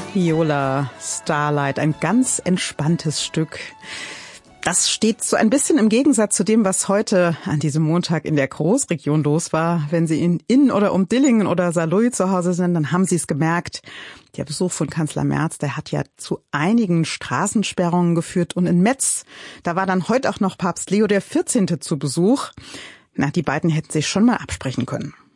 Viola, Starlight, ein ganz entspanntes Stück. Das steht so ein bisschen im Gegensatz zu dem, was heute an diesem Montag in der Großregion los war. Wenn Sie in oder um Dillingen oder Saarlouis zu Hause sind, dann haben Sie es gemerkt. Der Besuch von Kanzler Merz, der hat ja zu einigen Straßensperrungen geführt. Und in Metz, da war dann heute auch noch Papst Leo XIV. Zu Besuch. Na, die beiden hätten sich schon mal absprechen können.